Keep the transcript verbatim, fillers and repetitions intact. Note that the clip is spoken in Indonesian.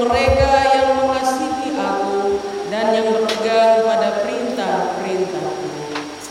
mereka yang mengasihi Aku dan yang berpegang pada prinsip